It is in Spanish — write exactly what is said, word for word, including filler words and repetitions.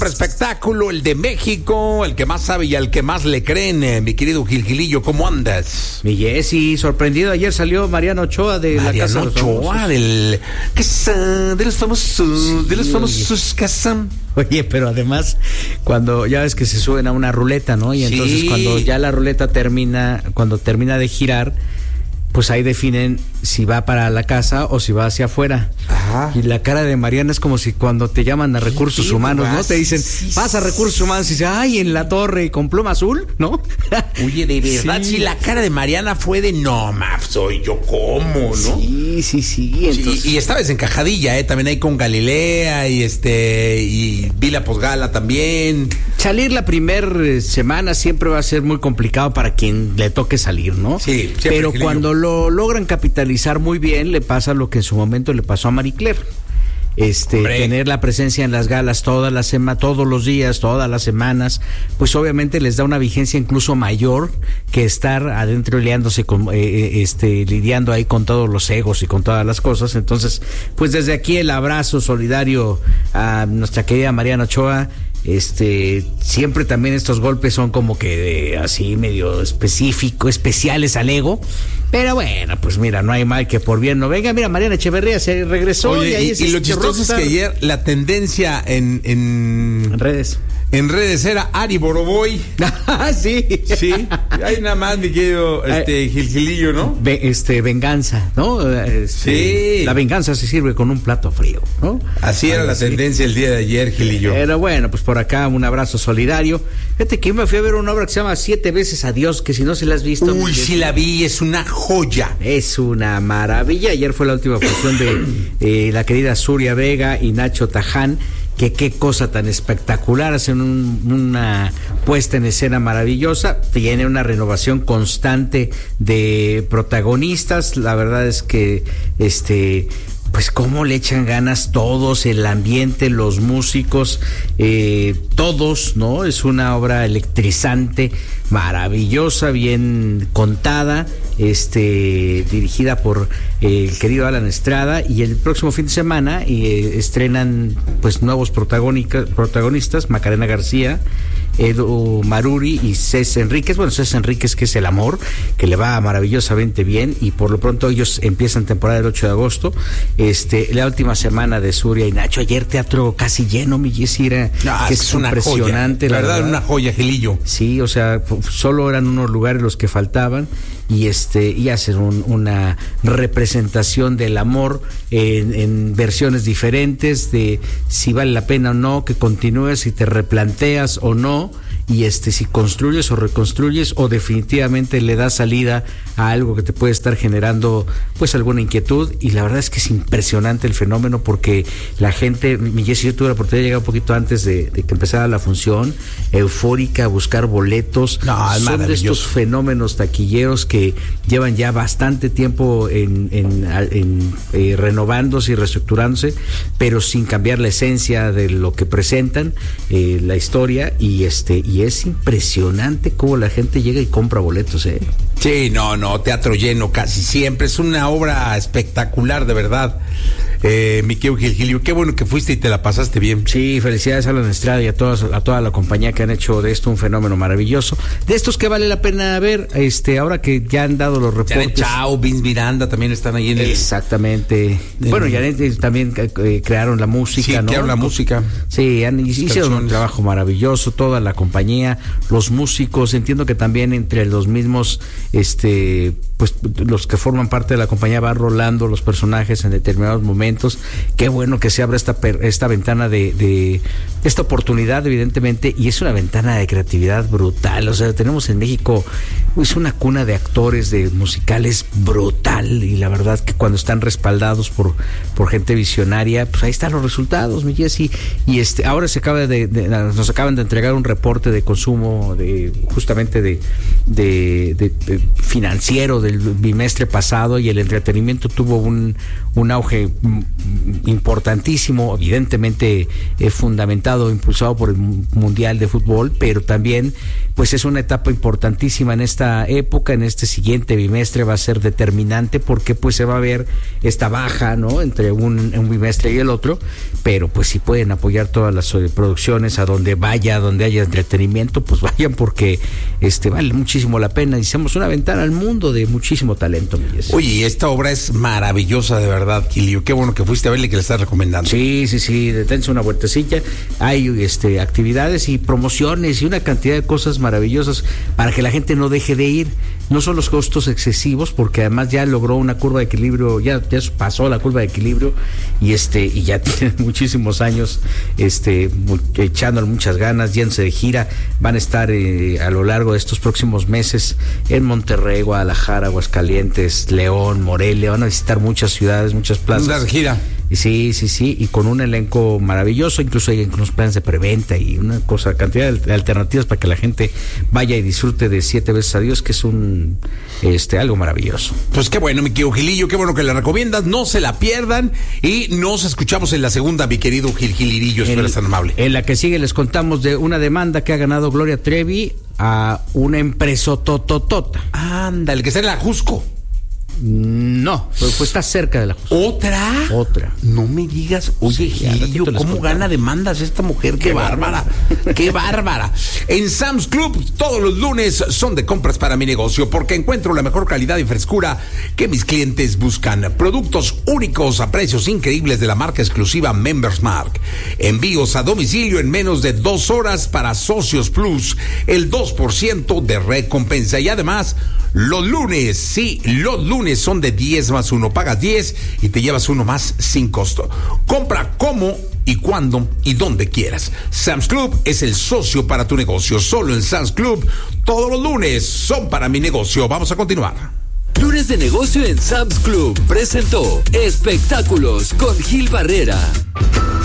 espectáculo, el de México, el que más sabe y al que más le creen, eh, mi querido Gil Gilillo, ¿cómo andas? Mi Jessy, sorprendido, ayer salió Mariano Ochoa de Mariano la Casa de los Ochoa, Famosos. del casa de los famosos, Sí, de los oye. famosos casa. Oye, pero además, cuando ya ves que se suben a una ruleta, ¿no? Y entonces Sí. cuando ya la ruleta termina, cuando termina de girar, pues ahí definen si va para la casa o si va hacia afuera. Ajá. Y la cara de Mariana es como si cuando te llaman a recursos ¿Qué humanos, ¿no? vas? Te dicen, Sí, vas a recursos humanos y dice, ay, en la torre con pluma azul, ¿no? Oye, de verdad, Sí. si la cara de Mariana fue de no, ma, soy yo, ¿cómo, no? Sí, sí, sí. Entonces, Sí, y, y estaba desencajadilla, eh, también ahí con Galilea y este y vi la posgala también. salir la primera semana siempre va a ser muy complicado para quien le toque salir, ¿no? Sí, siempre, pero Gilillo. cuando lo logran capitalizar muy bien, le pasa lo que en su momento le pasó a Marie Claire. Este, Hombre. tener la presencia en las galas toda la sema, todos los días, todas las semanas, pues obviamente les da una vigencia incluso mayor que estar adentro liándose con, eh, este, lidiando ahí con todos los egos y con todas las cosas. Entonces, pues desde aquí el abrazo solidario a nuestra querida Mariana Ochoa. Este, siempre también estos golpes son como que de, así medio específico, especiales al ego. Pero bueno, pues mira, no hay mal que por bien no venga. Mira, Mariana Echeverría se regresó. Oye, y, ahí y, es y lo este chistoso es rockstar. que ayer la tendencia en, en, En redes. en redes era Ari Boroboy. Ah, sí. Sí, hay nada más, mi querido este, Gil Gilillo, ¿no? Ve- este, venganza, ¿no? Este, Sí. La venganza se sirve con un plato frío, ¿no? Así era Algo la así. tendencia el día de ayer, Gilillo. Pero bueno, pues por acá un abrazo solidario. Fíjate que yo me fui a ver una obra que se llama Siete veces Adiós, que si no se la has visto. Uy, sí la vi, es una joya. Es una maravilla. Ayer fue la última función de eh, la querida Zuria Vega y Nacho Taján, que qué cosa tan espectacular, hacen un- una puesta en escena maravillosa, tiene una renovación constante de protagonistas. La verdad es que este pues cómo le echan ganas todos, el ambiente, los músicos, eh, todos, ¿no? Es una obra electrizante, maravillosa, bien contada, este, dirigida por eh, el querido Alan Estrada, y el próximo fin de semana eh, estrenan pues nuevos protagónica- protagonistas, Macarena García, Edu Maruri y Cés Enríquez. Bueno, Cés Enríquez, que es el amor, que le va maravillosamente bien, y por lo pronto ellos empiezan temporada el ocho de agosto. Este, la última semana de Zuria y Nacho, ayer teatro casi lleno, mi Jessy, era No, que es, es una impresionante, joya. La la verdad, verdad. una joya, Gilillo. Sí, o sea, f- solo eran unos lugares los que faltaban, y este y hacen un- una representación del amor en, en versiones diferentes, de si vale la pena o no que continúes, si te replanteas o no, y este si construyes o reconstruyes, o definitivamente le das salida a algo que te puede estar generando pues alguna inquietud. Y la verdad es que es impresionante el fenómeno, porque la gente, mi Jessy, yo tuve la oportunidad de llegar un poquito antes de, de que empezara la función, eufórica, a buscar boletos. No, es Son de maravilloso. estos fenómenos taquilleros que llevan ya bastante tiempo en, en, en, eh, renovándose y reestructurándose, pero sin cambiar la esencia de lo que presentan, eh, la historia, y este y es impresionante cómo la gente llega y compra boletos, eh. Sí, no, no, teatro lleno casi siempre. Es una obra espectacular, de verdad. Eh, mi querido Gil Gilillo, qué bueno que fuiste y te la pasaste bien. Sí, felicidades a Alan Estrada y a, todas, a toda la compañía que han hecho de esto un fenómeno maravilloso. De estos que vale la pena ver, este, ahora que ya han dado los Janet reportes. Chao, Vince Miranda también están ahí en el... Exactamente. Bueno, ya eh, también eh, crearon la música, Sí, ¿no? crearon la música. Sí, han, hicieron un canciones. trabajo maravilloso, toda la compañía, los músicos. Entiendo que también entre los mismos, este, pues los que forman parte de la compañía van rolando los personajes en determinados momentos. Qué bueno que se abra esta per- esta ventana de, de esta oportunidad, evidentemente, y es una ventana de creatividad brutal. O sea, tenemos en México, es una cuna de actores, de musicales brutal, y la verdad que cuando están respaldados por por gente visionaria, pues ahí están los resultados, mi Jessy. Y este ahora se acaba de, de- nos acaban de entregar un reporte de consumo de justamente de, de, de, de financiero del bimestre pasado, y el entretenimiento tuvo un un auge mm, importantísimo, evidentemente eh, fundamentado fomentado, impulsado por el Mundial de Fútbol, pero también pues es una etapa importantísima en esta época. En este siguiente bimestre va a ser determinante porque pues se va a ver esta baja, ¿no?, entre un, un bimestre y el otro, pero pues si pueden apoyar todas las producciones a donde vaya, a donde haya entretenimiento, pues vayan, porque este vale muchísimo la pena. Hicimos una ventana al mundo de muchísimo talento. Oye, esta obra es maravillosa, de verdad, Gilio. Qué bueno que fuiste a verle, que le estás recomendando. Sí, sí, sí, deténse una vueltecilla. Hay este actividades y promociones y una cantidad de cosas maravillosas para que la gente no deje de ir. No son los costos excesivos, porque además ya logró una curva de equilibrio, ya, ya pasó la curva de equilibrio y este y ya tienen muchísimos años este echándole muchas ganas, yéndose de gira. Van a estar eh, a lo largo de estos próximos meses en Monterrey, Guadalajara, Aguascalientes, León, Morelia. Van a visitar muchas ciudades, muchas plazas. Una gira. Sí, sí, sí, y con un elenco maravilloso. Incluso hay unos planes de preventa y una cosa, cantidad de alternativas para que la gente vaya y disfrute de Siete Veces a Dios, que es un este algo maravilloso. Pues qué bueno, mi querido Gilillo, qué bueno que le recomiendas, no se la pierdan, y nos escuchamos en la segunda, mi querido Gil Gilirillo, si eres tan amable. En la que sigue les contamos de una demanda que ha ganado Gloria Trevi a una empresa tototota. Ándale, que está en la Jusco. No, pues, pues está cerca de la justicia. ¿Otra? Otra. No me digas, oye, sí, Gilillo, ¿cómo gana demandas esta mujer? ¡Qué, qué bárbara! ¡Qué bárbara! En Sam's Club, todos los lunes son de compras para mi negocio, porque encuentro la mejor calidad y frescura que mis clientes buscan. Productos únicos a precios increíbles de la marca exclusiva Members Mark. Envíos a domicilio en menos de dos horas para Socios Plus. El dos por ciento de recompensa. Y además, los lunes, sí, los lunes son de diez más uno. Pagas diez y te llevas uno más sin costo. Compra como y cuando y donde quieras. Sam's Club es el socio para tu negocio. Solo en Sam's Club, todos los lunes son para mi negocio. Vamos a continuar. Lunes de negocio en Sam's Club presentó Espectáculos con Gil Barrera.